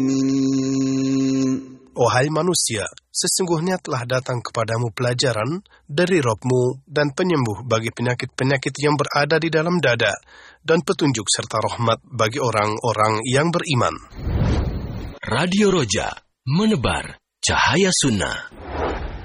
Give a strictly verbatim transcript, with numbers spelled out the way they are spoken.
Wahai manusia, sesungguhnya telah datang kepadamu pelajaran dari Rabb-Mu dan penyembuh bagi penyakit-penyakit yang berada di dalam dada, dan petunjuk serta rahmat bagi orang-orang yang beriman. Radio Roja, menebar cahaya sunnah.